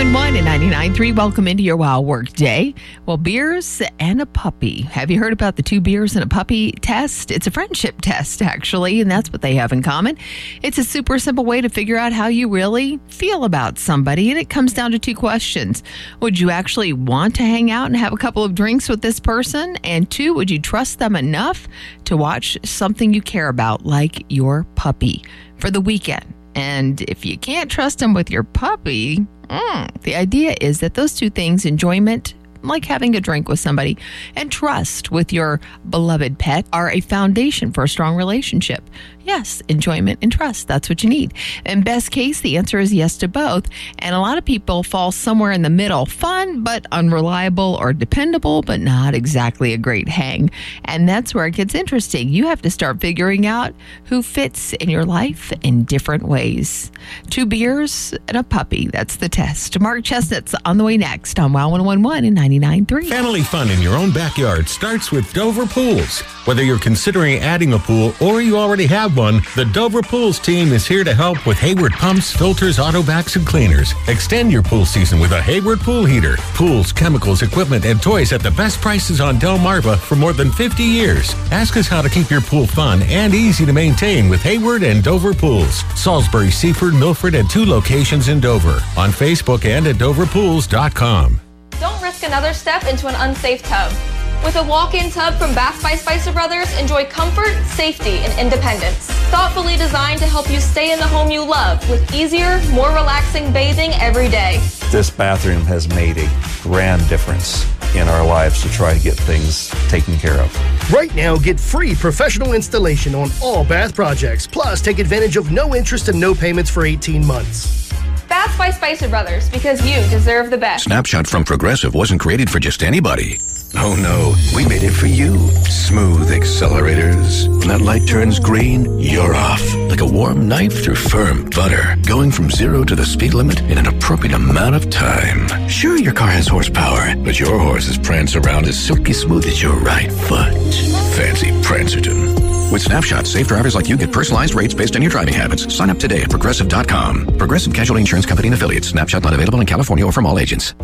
1011 and 99.3. Welcome into your wild work day. Well, beers and a puppy. Have you heard about the 2 beers and a puppy test? It's a friendship test, actually, and that's what they have in common. It's a super simple way to figure out how you really feel about somebody, and it comes down to 2 questions. Would you actually want to hang out and have a couple of drinks with this person? And 2, would you trust them enough to watch something you care about, like your puppy, for the weekend? And if you can't trust them with your puppy, the idea is that those 2 things, enjoyment, like having a drink with somebody, and trust with your beloved pet, are a foundation for a strong relationship. Yes, enjoyment and trust. That's what you need. In best case, the answer is yes to both. And a lot of people fall somewhere in the middle. Fun, but unreliable, or dependable, but not exactly a great hang. And that's where it gets interesting. You have to start figuring out who fits in your life in different ways. 2 beers and a puppy. That's the test. Mark Chestnut's on the way next on WOW 101 and 99.3. Family fun in your own backyard starts with Dover Pools. Whether you're considering adding a pool or you already have one, the Dover Pools team is here to help with Hayward pumps, filters, auto vacs, and cleaners. Extend your pool season with a Hayward pool heater. Pools, chemicals, equipment, and toys at the best prices on Delmarva for more than 50 years. Ask us how to keep your pool fun and easy to maintain with Hayward and Dover Pools. Salisbury, Seaford, Milford, and 2 locations in Dover. On Facebook and at doverpools.com. Don't risk another step into an unsafe tub. With a walk-in tub from Bath by Spicer Brothers, enjoy comfort, safety, and independence. Thoughtfully designed to help you stay in the home you love with easier, more relaxing bathing every day. This bathroom has made a grand difference in our lives to try to get things taken care of. Right now, get free professional installation on all bath projects. Plus, take advantage of no interest and no payments for 18 months. Bath by Spicer Brothers, because you deserve the best. Snapshot from Progressive wasn't created for just anybody. Oh no, we made it for you. Smooth accelerators. When that light turns green, you're off. Like a warm knife through firm butter. Going from 0 to the speed limit in an appropriate amount of time. Sure, your car has horsepower, but your horses prance around as silky smooth as your right foot. Fancy Prancerton. With Snapshot, safe drivers like you get personalized rates based on your driving habits. Sign up today at Progressive.com. Progressive Casualty Insurance Company and Affiliates. Snapshot not available in California or from all agents.